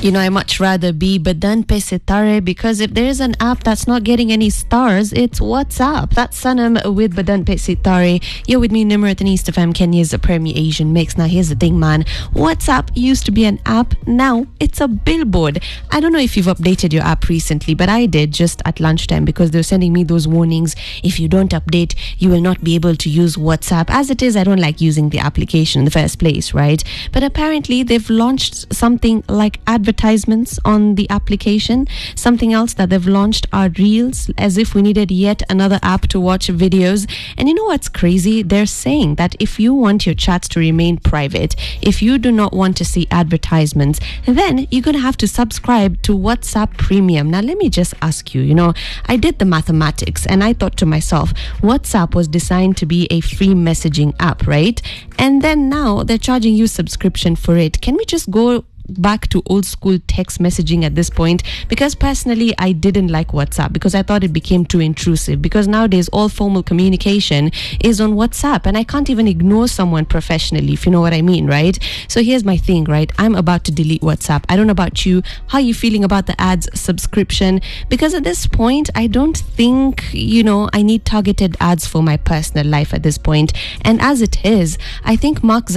I much rather be Badan Pe Sitare, because if there is an app that's not getting any stars, it's WhatsApp. That's Sanam with Badan Pe Sitare. You're with me, Nimrat and East FM, Kenya's Premier Asian Mix. Now, here's the thing, man. WhatsApp used to be an app. Now, it's a billboard. I don't know if you've updated your app recently, but I did just at lunchtime because they're sending me those warnings. If you don't update, you will not be able to use WhatsApp. As it is, I don't like using the application in the first place, right? But apparently, they've launched something like advertisements on the application. Something else that they've launched are reels, as if we needed yet another app to watch videos. And you know what's crazy? They're saying that if you want your chats to remain private, if you do not want to see advertisements, then you're going to have to subscribe to WhatsApp Premium. Now, let me just ask you, I did the mathematics and I thought to myself, WhatsApp was designed to be a free messaging app, right? And then now they're charging you subscription for it. Can we just go back to old school text messaging at this point? Because personally, I didn't like WhatsApp because I thought it became too intrusive, because nowadays all formal communication is on WhatsApp and I can't even ignore someone professionally, if you know what I mean, right? So here's my thing, right? I'm about to delete WhatsApp. I don't know about you. How are you feeling about the ads subscription? Because at this point, I don't think, I need targeted ads for my personal life at this point. And as it is, I think Mark